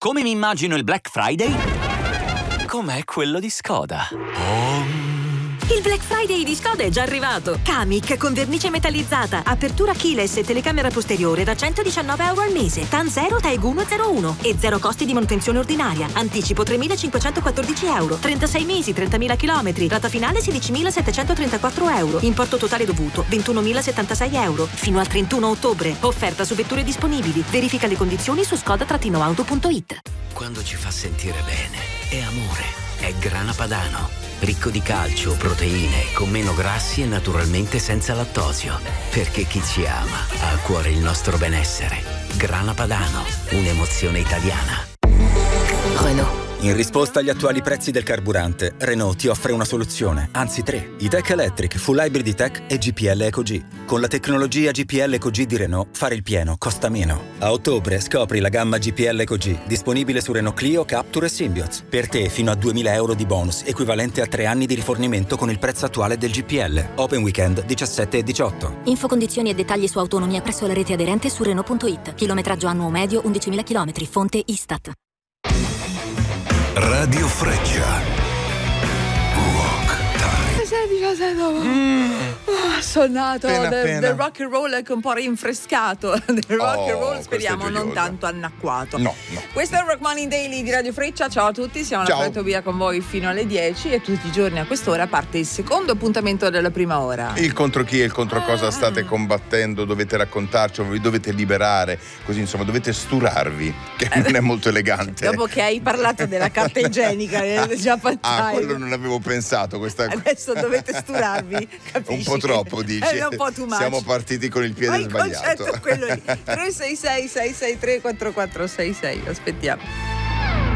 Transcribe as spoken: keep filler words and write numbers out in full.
Come mi immagino il Black Friday? Com'è quello di Skoda. Oh. Il Black Friday di Skoda è già arrivato. Kamiq con vernice metallizzata, apertura keyless e telecamera posteriore da centodiciannove euro al mese. TAN zero TAEG uno zero uno e zero costi di manutenzione ordinaria. Anticipo tremilacinquecentoquattordici euro. trentasei mesi, trentamila chilometri. Rata finale sedicimilasettecentotrentaquattro euro. Importo totale dovuto ventunomilasettantasei euro. Fino al trentuno ottobre. Offerta su vetture disponibili. Verifica le condizioni su skoda auto punto it. Quando ci fa sentire bene è amore. È Grana Padano. Ricco di calcio, proteine, con meno grassi e naturalmente senza lattosio. Perché chi ci ama ha a cuore il nostro benessere. Grana Padano, un'emozione italiana. Renault. In risposta agli attuali prezzi del carburante, Renault ti offre una soluzione, anzi tre. E-Tech Electric, Full Hybrid E-Tech e G P L EcoG. Con la tecnologia G P L EcoG di Renault, fare il pieno costa meno. A ottobre scopri la gamma G P L EcoG, disponibile su Renault Clio, Captur e Symbioz. Per te fino a duemila euro di bonus, equivalente a tre anni di rifornimento con il prezzo attuale del G P L. Open Weekend diciassette e diciotto. Info, condizioni e dettagli su autonomia presso la rete aderente su Renault punto it. Chilometraggio annuo medio undicimila chilometri. Fonte Istat. Radio Freccia. Rock Time. diciassette mm. oh, sonnato appena, del, appena. del rock and roll anche un po' rinfrescato del rock Oh, and roll, speriamo non gioioso. tanto annacquato. No, no. Questo è il Rock Morning Daily di Radio Freccia. Ciao a tutti, siamo Ciao. alla Frettovia con voi fino alle dieci e tutti i giorni a quest'ora parte il secondo appuntamento della prima ora. Il contro chi e il contro cosa Ah. state combattendo, dovete raccontarci, vi dovete liberare, così insomma dovete sturarvi, che non è molto elegante. Dopo che hai parlato della carta igienica eh, già Ah, fantastico. quello non avevo pensato, questa Adesso dovete sturarvi, capisci? un po' troppo, dici. È un po' too much. Siamo partiti con il piede Ma il sbagliato. concetto è quello lì. tre sei sei sei sei tre quattro quattro sei sei, aspettiamo.